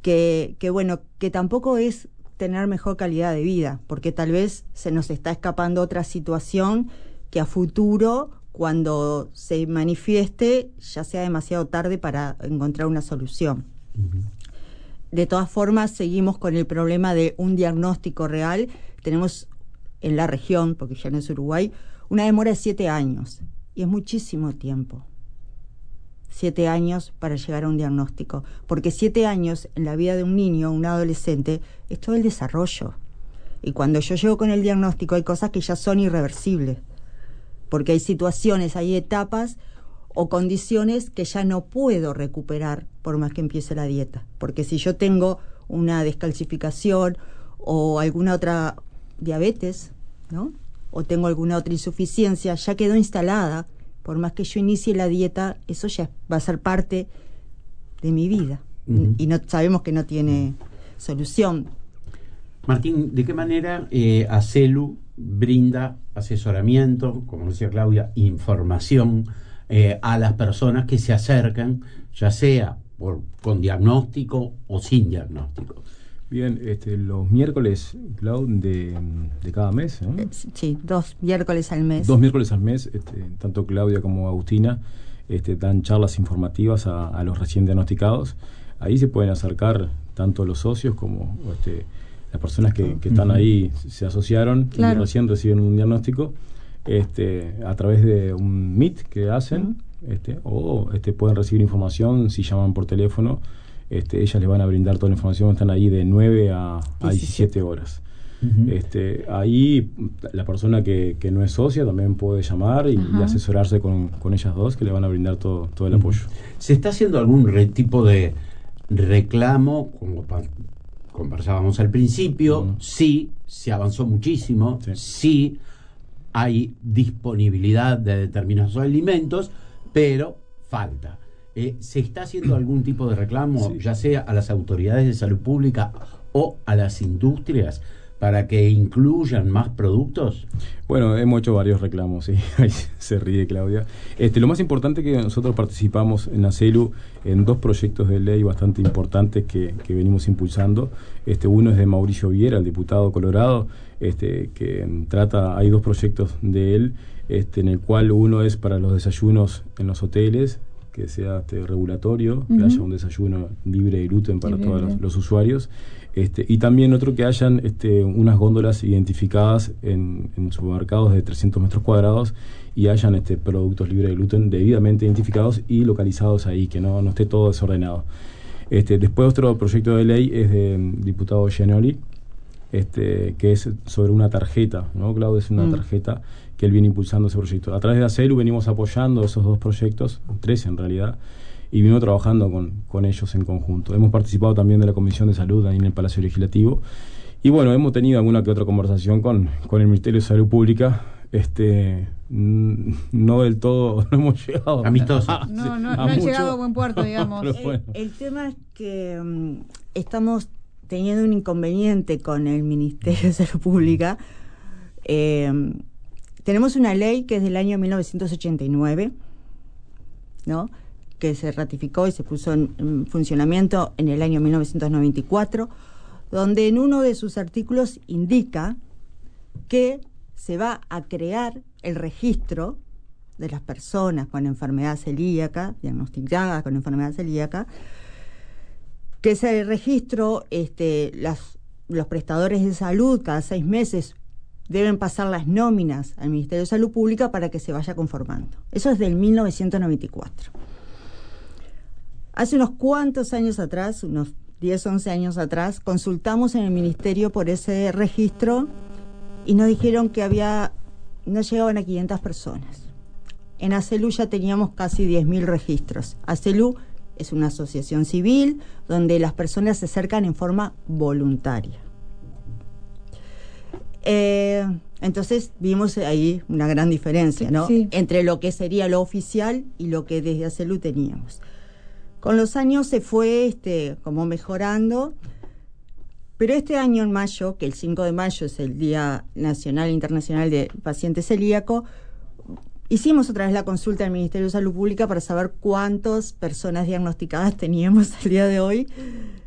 bueno, que tampoco es tener mejor calidad de vida, porque tal vez se nos está escapando otra situación que a futuro, cuando se manifieste, ya sea demasiado tarde para encontrar una solución. Uh-huh. De todas formas, seguimos con el problema de un diagnóstico real. Tenemos en la región, porque ya no es Uruguay, una demora de 7 años, y es muchísimo tiempo. 7 años para llegar a un diagnóstico, porque 7 años en la vida de un niño, un adolescente, es todo el desarrollo. Y cuando yo llego con el diagnóstico hay cosas que ya son irreversibles, porque hay situaciones, hay etapas o condiciones que ya no puedo recuperar por más que empiece la dieta. Porque si yo tengo una descalcificación o alguna otra diabetes, ¿no?, o tengo alguna otra insuficiencia, ya quedó instalada. Por más que yo inicie la dieta, eso ya va a ser parte de mi vida. Uh-huh. Y no sabemos que no tiene solución. Martín, ¿de qué manera ACELU brinda asesoramiento, como decía Claudia, información a las personas que se acercan, ya sea con diagnóstico o sin diagnóstico? Bien, los miércoles, Clau, de cada mes, ¿eh? Sí, 2 miércoles al mes. 2 miércoles al mes, tanto Claudia como Agustina dan charlas informativas a los recién diagnosticados. Ahí se pueden acercar tanto los socios como las personas que están ahí, se asociaron, claro, y recién reciben un diagnóstico, a través de un Meet que hacen, o pueden recibir información si llaman por teléfono. Ellas les van a brindar toda la información, están ahí de 9 a 17 horas. Uh-huh. Ahí la persona que no es socia también puede llamar y asesorarse con ellas dos, que le van a brindar todo el apoyo. ¿Se está haciendo algún tipo de reclamo, como conversábamos al principio? Sí, se avanzó muchísimo, sí hay disponibilidad de determinados alimentos, pero falta. ¿Se está haciendo algún tipo de reclamo, ya sea a las autoridades de salud pública o a las industrias, para que incluyan más productos? Bueno, hemos hecho varios reclamos, sí. Ahí se ríe Claudia. Lo más importante es que nosotros participamos en ACELU en 2 proyectos de ley bastante importantes que venimos impulsando. Uno es de Mauricio Viera, el diputado colorado, que trata, hay 2 proyectos de él, en el cual uno es para los desayunos en los hoteles, que sea regulatorio, uh-huh, que haya un desayuno libre de gluten para todos los usuarios, y también otro que hayan unas góndolas identificadas en supermercados de 300 metros cuadrados y hayan productos libres de gluten debidamente identificados y localizados ahí, que no esté todo desordenado. Después otro proyecto de ley es de diputado Gianoli, que es sobre una tarjeta, ¿no, Claudia? Es una tarjeta que él viene impulsando ese proyecto. A través de ACELU venimos apoyando esos 2 proyectos, 3 en realidad, y vino trabajando con ellos en conjunto. Hemos participado también de la Comisión de Salud ahí en el Palacio Legislativo, y bueno, hemos tenido alguna que otra conversación con el Ministerio de Salud Pública. No del todo, no hemos llegado amistoso. No han llegado a buen puerto, digamos. Bueno. El tema es que estamos teniendo un inconveniente con el Ministerio de Salud Pública. Tenemos una ley que es del año 1989, ¿no?, que se ratificó y se puso en funcionamiento en el año 1994, donde en uno de sus artículos indica que se va a crear el registro de las personas con enfermedad celíaca, diagnosticadas con enfermedad celíaca, que ese registro, los prestadores de salud cada 6 meses deben pasar las nóminas al Ministerio de Salud Pública para que se vaya conformando. Eso es del 1994. Hace unos cuantos años atrás, unos 10, 11 años atrás, consultamos en el Ministerio por ese registro y nos dijeron que no llegaban a 500 personas. En ACELU ya teníamos casi 10.000 registros. ACELU es una asociación civil donde las personas se acercan en forma voluntaria. Entonces vimos ahí una gran diferencia, ¿no?, entre lo que sería lo oficial y lo que desde ACELU teníamos. Con los años se fue como mejorando, pero este año en mayo, que el 5 de mayo es el Día Nacional e Internacional de Paciente Celíaco, hicimos otra vez la consulta al Ministerio de Salud Pública para saber cuántas personas diagnosticadas teníamos al día de hoy.